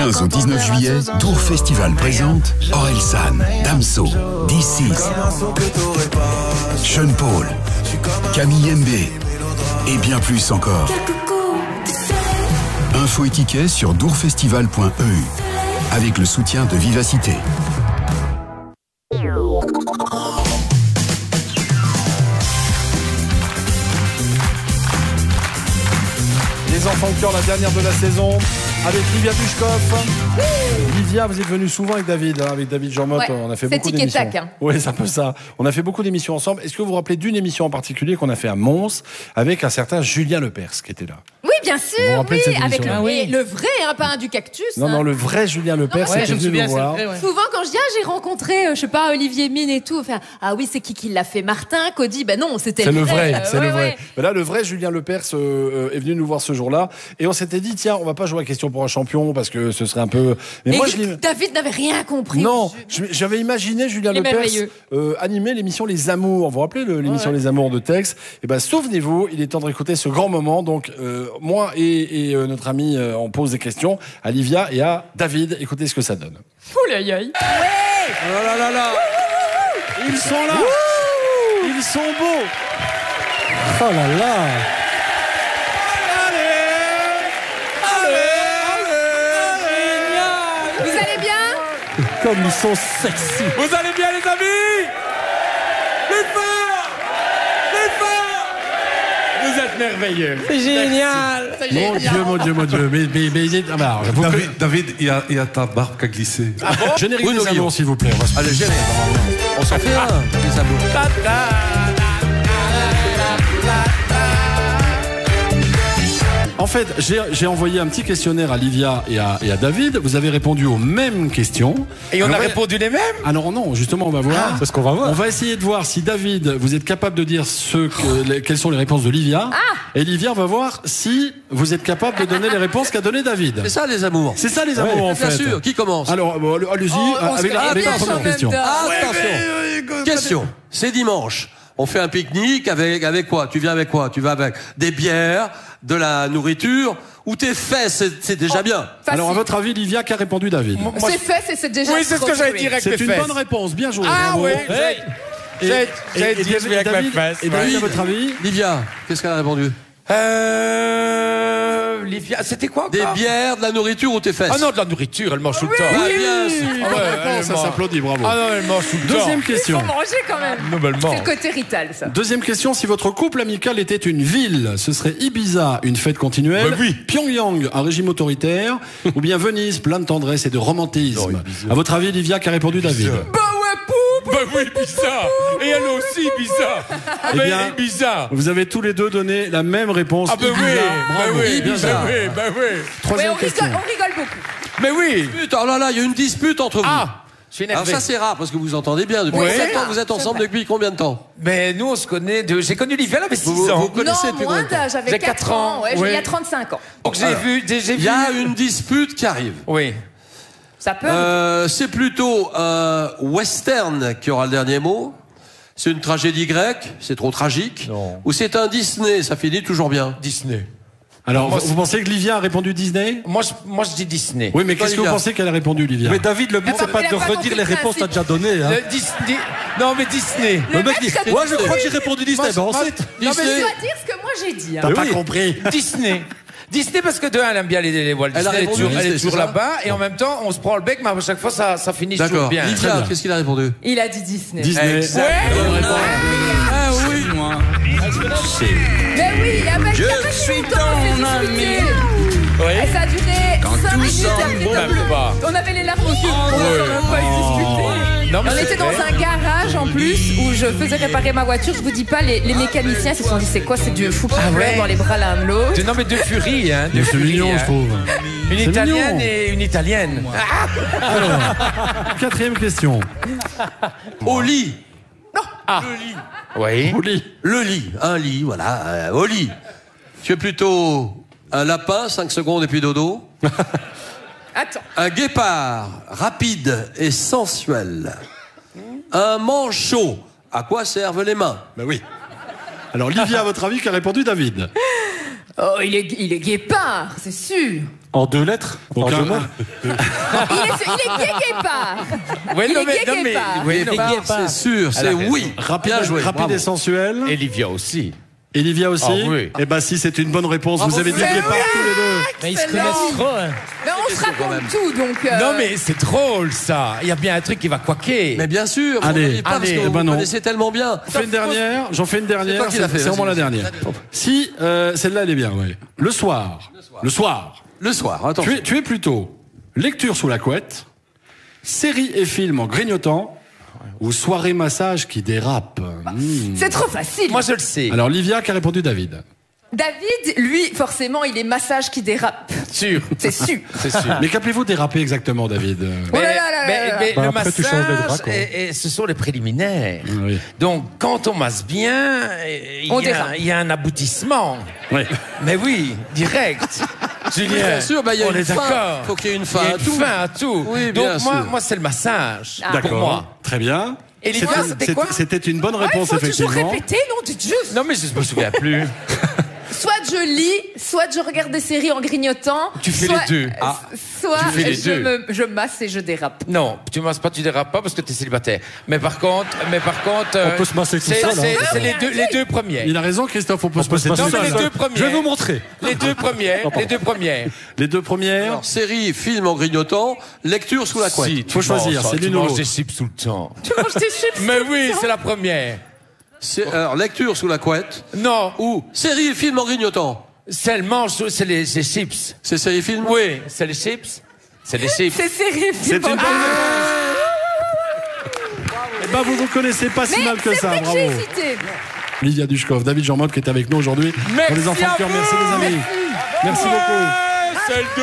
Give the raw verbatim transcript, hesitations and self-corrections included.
quinze au dix-neuf juillet, Tour Festival présente Orelsan, Damso, D six, Sean Paul, Camille Mbé et bien plus encore. Info et tickets sur dourfestival point e u avec le soutien de Vivacité. Les enfants de cœur, la dernière de la saison, avec Livia Dushkov. Livia, vous êtes venue souvent avec David, hein, avec David Jean-Motte. Ouais, on a fait c'est beaucoup tic et d'émissions. tac, hein. Oui, c'est un peu ça. On a fait beaucoup d'émissions ensemble. Est-ce que vous vous rappelez d'une émission en particulier qu'on a fait à Mons avec un certain Julien Lepers qui était là? Oui, bien sûr, Vous vous rappelez oui, de cette avec le, émission-là? et le vrai, hein, pas un du cactus. Non, hein. non, le vrai Julien Lepers ouais, était je me venu souviens, nous c'est voir. vrai, ouais. Souvent, quand je dis, ah, j'ai rencontré, euh, je sais pas, Olivier Mine et tout, enfin, ah oui, c'est qui qui l'a fait? Martin, Cody, ben non, c'était C'est le le vrai. vrai, euh, c'est ouais, le vrai. ouais. Mais là, le vrai Julien Lepers euh, est venu nous voir ce jour-là, et on s'était dit, tiens, on va pas jouer à question pour un champion parce que ce serait un peu. Mais Et moi, je l'ai- David n'avait rien compris. Non, je- j'avais imaginé Julien Il est Lepers merveilleux. euh, animer l'émission Les Amours. Vous vous rappelez le- l'émission Ouais. Les Amours de Tex? Et ben, souvenez-vous, il est temps de réécouter ce grand moment. Donc, euh, moi et, et euh, notre ami, euh, on pose des questions à Livia et à David. Écoutez ce que ça donne. Ouh, aïe, aïe. Oh là là là. Ils sont là. Ils sont beaux. Oh là là. Vous allez bien? Comme ils sont sexy. Vous allez bien, les amis? Les forts! Les forts! Vous êtes merveilleux. C'est génial. C'est Mon génial. Dieu, mon Dieu, mon Dieu. Mais, mais, mais, ah bah, alors, vous- David, David, il y, a, il y a ta barbe qui a glissé. Générique Oui, des nous, Amours, Guillaume. s'il vous plaît. On va se- Allez, génial. On s'en fait un, les amours. En fait, j'ai j'ai envoyé un petit questionnaire à Livia et à, et à David. Vous avez répondu aux mêmes questions. Et on Alors, a va- répondu les mêmes? Alors non, justement, on va voir. C'est ce qu'on va voir. On va essayer de voir si David, vous êtes capable de dire ce que, les- quelles sont les réponses de Livia. Et Livia va voir si vous êtes capable de donner les réponses qu'a donné David. C'est ça, les amours. C'est ça les amours en fait. Bien sûr. Qui commence? Alors, bon, allez-y Oh, on avec, se la- connaît avec la bien, première quand question. même, Attention. Question. C'est dimanche. On fait un pique-nique avec, avec quoi? Tu viens avec quoi? Tu vas avec des bières, de la nourriture, ou tes fesses, c'est, c'est déjà bien. Facile. Alors, à votre avis, Livia, qu'a répondu David? C'est fait, c'est- c'est déjà. Oui, c'est ce que j'allais dire avec C'est les une fesses. bonne réponse, bien joué. Ah bravo. oui, Et- j'ai- j'ai- et- j'ai et dit, je vais avec David, ma fesse, et David, ouais. à votre avis? Livia, qu'est-ce qu'elle a répondu? Euh... Livia, c'était quoi Des encore? bières, de la nourriture ou tes fesses? Ah non, de la nourriture, elle mange tout le temps. Ah, bien sûr. Ah ouais, Bonne réponse, elle ça mange. s'applaudit, bravo. Ah non, elle mange tout le temps. Deuxième Faut question. manger quand même. Nouvellement. C'est le côté rital, ça. Deuxième question, si votre couple amical était une ville, ce serait Ibiza, une fête continuelle, Bah oui. Pyongyang, un régime autoritaire, ou bien Venise, plein de tendresse et de romantisme. À votre avis, Livia, qu'a répondu David? Bah ouais, pou, bah oui, bizarre. Et elle aussi, bizarre. Ah Eh bah, bien, elle est bizarre. Vous avez tous les deux donné la même réponse. Ah bah Ibiza. oui, Bravo. bah oui, Bien bah joué. oui, bah oui. Ouais, Troisième on question. rigole, on rigole beaucoup. Mais oui. Dispute. Oh là là, il y a une dispute entre vous. Ah, je suis Alors énervé. ça c'est rare parce que vous entendez bien depuis Ouais. sept ans. Vous êtes ensemble depuis combien de temps? Mais nous, on se connaît. De... J'ai connu Livia, elle avait six Vous- ans. vous connaissez Non, depuis moins combien de temps? d'âge, j'avais J'ai quatre quatre ans. ans, Ouais, j'ai- ouais. il y a trente-cinq ans. Donc j'ai vu, j'ai j'ai Il vu. y a une dispute qui arrive. Oui. Ça peut. Euh, c'est plutôt un western qui aura le dernier mot. C'est une tragédie grecque, c'est trop tragique. Non. Ou c'est un Disney, ça finit toujours bien. Disney. Alors, Moi, vous, c'est- vous pensez que Livia a répondu Disney? Moi, je, moi, je dis Disney. Oui, mais Toi, qu'est-ce que vous Livia. pensez qu'elle a répondu, Livia? Mais David, le but, c'est Il pas a de pas redire compris les le réponses que t'as déjà données. Hein. Le Disney. Non, mais Disney. Le mec mec, dit, ça- moi je crois que j'ai répondu Disney. Ben on Moi, sait. moi- non, Tu mais dois dire ce que moi j'ai dit. hein. T'as pas oui. compris. Disney. Disney parce que de un, elle aime bien les, les Walt Elle a Disney, elle est répondu toujours, elle est Disney, toujours c'est ça là-bas et en même temps on se prend le bec mais à chaque fois ça, ça finit toujours D'accord. bien. Très Livia, bien. qu'est-ce qu'il a répondu? Il a dit Disney. Disney. Exact. Bonne réponse. Ah oui. Mais oui, avec Je il y a pas si suis longtemps, ton on s'est ami. disputé. Oui. Et ça a duré cinq tout minutes semble après bon, de même pas. On avait les larmes aux yeux. On n'a même pas discuté. Non, mais On c'est était dans vrai. un garage en plus où je faisais réparer ma voiture. Je vous dis pas, les, les mécaniciens se sont dit c'est quoi, c'est du fou qui Ah pleure ouais. dans les bras l'un de l'autre. De- Non mais deux furies, hein. Deux C'est furies, mignon, hein. je trouve. Une C'est italienne mignon. et une italienne. Quatrième question. Au lit. Ah. Oui. Au lit. Le lit. Un lit, voilà. euh, au lit. Tu es plutôt un lapin, cinq secondes et puis dodo. Attends. Un guépard, rapide et sensuel. Un manchot. À quoi servent les mains? Ben oui. Alors, Livia, à votre avis, qu'a répondu David? Oh, il est, il est guépard, c'est sûr. En deux lettres. En Aucun- deux mots. Il est, il est gay guépard. Ouais, Il non, est mais, gay non, mais, guépard. oui, non, Guépard, c'est sûr, Elle a c'est raison. oui. Rapide, Bien joué, rapide bravo. et sensuel. Et Livia aussi. Et Livia aussi. Ah oui. Eh ben si c'est une bonne réponse, Bravo, vous avez dit mais guépard oui. tous les deux. Mais ils se Excellent. connaissent trop. Hein. Mais on se question, quand même. raconte tout, donc. euh, Non, mais c'est drôle, ça. Il y a bien un truc qui va quaquer. Mais bien sûr, vous Allez, n'oubliez pas parce allez, que eh vous ben non. connaissez tellement bien. J'en fais une dernière, j'en fais une dernière, toi qui l'as c'est fait, c'est vraiment la vas-y. dernière. Si, euh, celle-là elle est bien, ouais. Le soir, le soir, Le soir, tu, attention. es, tu es plutôt lecture sous la couette, série et film en grignotant, ou soirée massage qui dérape. Hmm. C'est trop facile. Moi, je le sais. Alors Livia qui a répondu David. David, lui, forcément, il est massage qui dérape. sûr. C'est sûr. C'est sûr. Mais qu'appelez-vous déraper exactement, David Euh, Oh là là là là mais, là. mais Bah, le après, tu changes les massage, draps, quoi. et, et ce sont les préliminaires. Oui. Donc, quand on masse bien, euh, il On y, a- dérape. il y a un aboutissement. Oui. Mais oui, direct. Julien, Bien sûr, bah, il y a on une est fin. d'accord. Faut qu'il y ait une Il fin y a à une tout. fin à tout. Oui, Donc, bien moi, sûr. moi c'est le massage. Ah. Pour D'accord. moi. Très bien. Et Livia, C'était- c'était c'était- quoi C'était une bonne Ouais, il réponse faut toujours effectivement. répéter, non, dites juste. Non, mais je me souviens plus. Soit je lis, soit je regarde des séries en grignotant. Tu fais soit- les deux. Ah. Soit Tu fais les je, deux. Me, je masse et je dérape. Non, tu masses pas, tu dérapes pas parce que tu es célibataire. Mais par contre, mais par contre, euh, On peut se masser tout c'est seul, c'est- hein. c'est les deux, les deux premiers. Il a raison Christophe, on peut se passer se tout Non, passer mais seul. les deux premiers. Je vais vous montrer. Les deux premières, les deux premières. Les deux premières. Alors, série, film en grignotant, lecture sous la couette. Si, tu Faut choisir, manges, c'est tu l'une ou manges l'autre. des chips tout le temps. Tu manges tes chips. Mais oui, c'est la première. C'est- Alors, lecture sous la couette, Non, ou série et film en grignotant. c'est elle mange, c'est les, les chips. C'est série et film. Oui, c'est les chips. C'est les chips. C'est série C'est une bonne réponse. Eh ben vous vous connaissez pas si Mais mal que c'est ça, vrai que bravo. j'ai hésité. Livia Dushkov, David Jean-Motte qui est avec nous aujourd'hui. Merci Pour les enfants à de cœur, vous. merci les amis. Merci beaucoup. C'est le